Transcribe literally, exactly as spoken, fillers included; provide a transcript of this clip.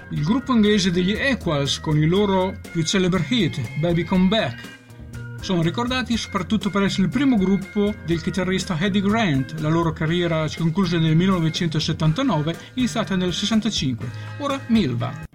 Il gruppo inglese degli Equals con il loro più celebre hit Baby Come Back. Sono ricordati soprattutto per essere il primo gruppo del chitarrista Eddie Grant. La loro carriera si concluse nel millenovecentosettantanove, iniziata nel sessantacinque. Ora Milva.